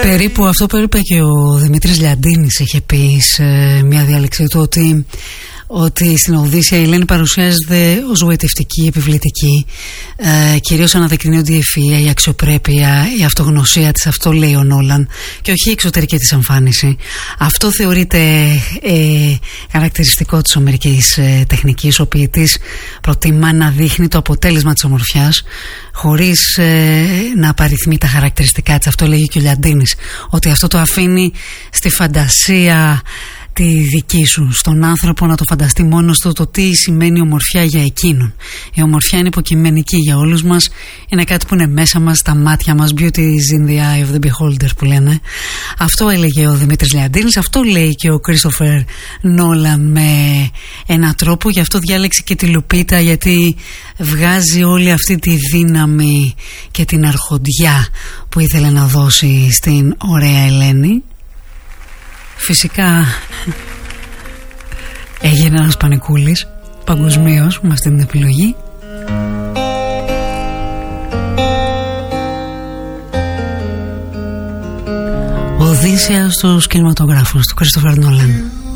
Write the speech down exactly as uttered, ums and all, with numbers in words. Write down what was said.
Περίπου αυτό που είπε και ο Δημήτρης Λιαντίνης είχε πει σε μια διάλεξη του, ότι ότι στην Οδύσσεια η Ελένη παρουσιάζεται ως γοητευτική, επιβλητική, ε, κυρίως αναδεικνύονται η ευφυΐα, η αξιοπρέπεια, η αυτογνωσία της, αυτό λέει ο Νόλαν, και όχι η εξωτερική της εμφάνιση. Αυτό θεωρείται ε, χαρακτηριστικό της ομερικής ε, τεχνικής. Ο ποιητής προτιμά να δείχνει το αποτέλεσμα της ομορφιάς χωρίς ε, να απαριθμεί τα χαρακτηριστικά της. Αυτό λέγει και ο Λιαντίνης, ότι αυτό το αφήνει στη φαντασία τη δική σου, στον άνθρωπο να το φανταστεί μόνος του το τι σημαίνει ομορφιά για εκείνον. Η ομορφιά είναι υποκειμενική για όλους μας, είναι κάτι που είναι μέσα μας, στα μάτια μας, beauty is in the eye of the beholder που λένε. Αυτό έλεγε ο Δημήτρης Λιαντίνης, αυτό λέει και ο Κρίστοφερ Νόλαν με έναν τρόπο, γι' αυτό διάλεξε και τη Λουπίτα, γιατί βγάζει όλη αυτή τη δύναμη και την αρχοντιά που ήθελε να δώσει στην ωραία Ελένη. Φυσικά έγινε ένας πανικούλης παγκοσμίως με αυτή την επιλογή. Οδύσσεια στους κινηματογράφους του Κρίστοφερ Νόλαν.